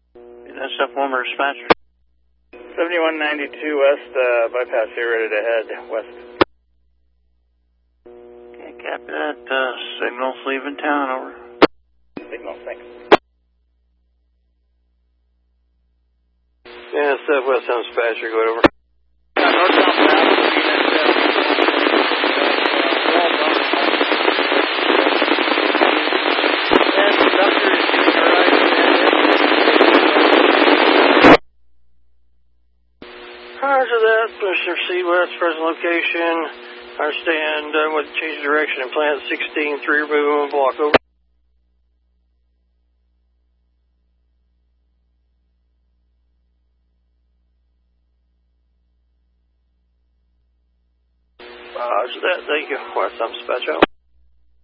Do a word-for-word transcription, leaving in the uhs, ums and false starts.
That's up Warmer dispatcher. seventy-one ninety-two west, uh, bypass here, ready to head west. Okay, copy that. Uh, signal's leaving town, over. Signal, thanks. Yeah, Southwest Home Dispatcher, go over. Yeah, northbound path, and conductor is doing a right Roger that, Mister Seawest, present location. I understand uh, with change of direction in plant sixteen, three removing one block, over. Roger that, thank you. West Home Dispatch out.